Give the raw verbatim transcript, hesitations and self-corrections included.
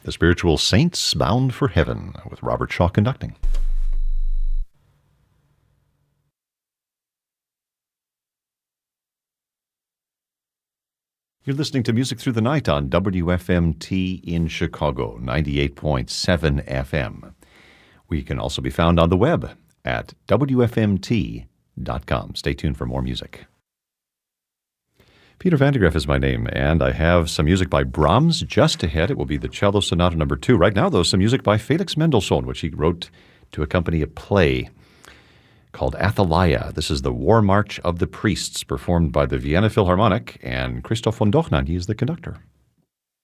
The Spiritual Saints Bound for Heaven, with Robert Shaw conducting. You're listening to Music Through the Night on W F M T in Chicago, ninety-eight point seven F M. We can also be found on the web at W F M T dot com. Stay tuned for more music. Peter Van de Graaff is my name, and I have some music by Brahms just ahead. It will be the Cello Sonata number two. Right now, though, some music by Felix Mendelssohn, which he wrote to accompany a play called Athaliah. This is the War March of the Priests, performed by the Vienna Philharmonic, and Christoph von Dochnan, he is the conductor.